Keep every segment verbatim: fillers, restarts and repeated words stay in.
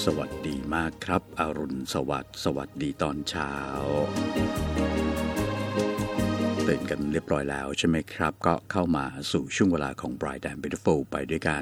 สวัสดีมากครับอรุณสวัสดิ์สวัสดีตอนเช้าตื่นกันเรียบร้อยแล้วใช่ไหมครับก็เข้ามาสู่ช่วงเวลาของ Bright and Beautiful ไปด้วยกัน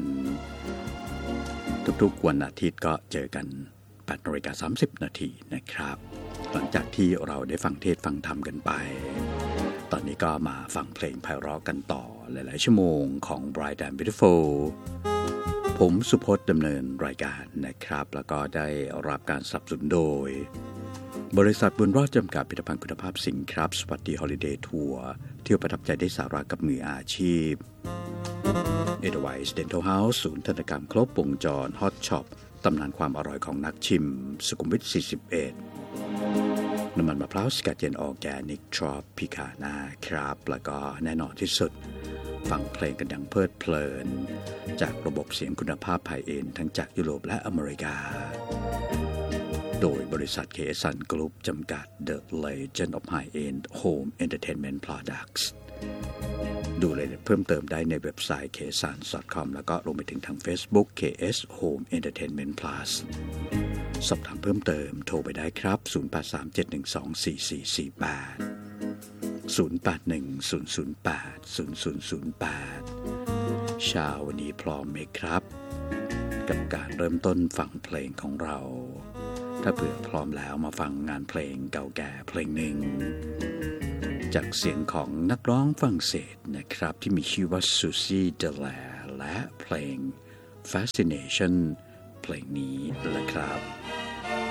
ทุกๆวันอาทิตย์ก็เจอกัน แปดนาฬิกาสามสิบนาทีนะครับหลังจากที่เราได้ฟังเทศฟังธรรมกันไปตอนนี้ก็มาฟังเพลงไพเราะกันต่อหลายๆชั่วโมงของ Bright and Beautifulผมสุพจน์ดำเนินรายการนะครับแล้วก็ได้รับการสนับสนุนโดยบริษัทบุญรอดจำกัดผลิตภัณฑ์คุณภาพสินครับสวัสดีฮอลิเดย์ทัวร์เที่ยวประทับใจได้สาระกับมืออาชีพ Edelweiss Dental House ศูนย์ทันตกรรมครบวงจร Hot Shop ตำนานความอร่อยของนักชิมสุขุมวิทสี่สิบเอ็ดน้ำมันมะพร้าวสกัดเย็นออร์แกนิกทรอปพิคาน่าครับแล้วก็แน่นอนที่สุดฟังเพลงกันอย่างเพลิดเพลินจากระบบเสียงคุณภาพไฮเอนด์ทั้งจากยุโรปและอเมริกาโดยบริษัท เค เอส Sun Group จำกัด The Legend of High-End Home Entertainment Products ดูรายละเอียดเพิ่มเติมได้ในเว็บไซต์ เค เอส ซัน ดอท คอม แล้วก็รวมไปถึงทาง Facebook เค เอส Home Entertainment Plus สอบถามเพิ่มเติมโทรไปได้ครับศูนย์ แปด สาม เจ็ด หนึ่ง สอง สี่ สี่ สี่ แปด ศูนย์ แปด หนึ่ง ศูนย์ ศูนย์ แปด ศูนย์ ศูนย์ ศูนย์ แปดเช้าวันนี้พร้อมไหมครับกับการเริ่มต้นฟังเพลงของเราถ้าเผื่อพร้อมแล้วมาฟังงานเพลงเก่าแก่เพลงหนึ่งจากเสียงของนักร้องฝรั่งเศสนะครับที่มีชื่อว่าซูซี่เดลและเพลง Fascination เพลงนี้แหละครับ